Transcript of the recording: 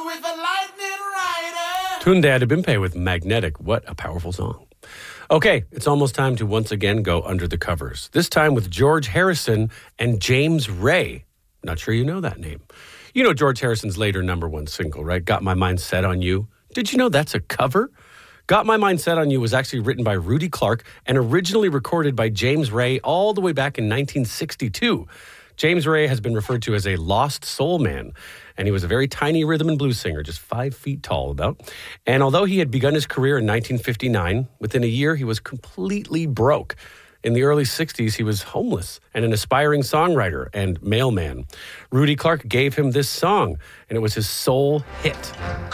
with a lightning rider. Tunde Adebimpe with Magnetic. What a powerful song. Okay, it's almost time to once again go under the covers. This time with George Harrison and James Ray. Not sure you know that name. You know George Harrison's later number one single, right? Got My Mind Set on You. Did you know that's a cover? Got My Mind Set on You was actually written by Rudy Clark and originally recorded by James Ray all the way back in 1962. James Ray has been referred to as a lost soul man, and he was a very tiny rhythm and blues singer, just 5 feet tall about. And although he had begun his career in 1959, within a year he was completely broke. In the early 60s, he was homeless and an aspiring songwriter and mailman. Rudy Clark gave him this song, and it was his soul hit.